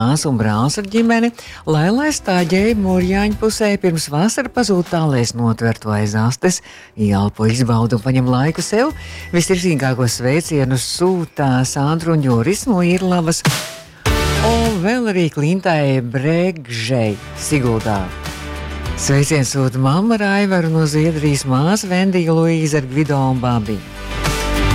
Māsa un brālis ar ģimeni, lai stāģēja Mūrjāņu pusē pirms vasara pazūd tālēs notvertu aiz astes, ielpo izbaudu un paņem laiku sev. Vissirsnīgākos sveicienus sūtā Sandra un Juris no Irlavas, un vēl arī Klintai Bregžei Siguldā. Sveiciens sūta mamma Raivaru no Zviedrijas, māsa Vendija Luīza ar Gvido un Babi.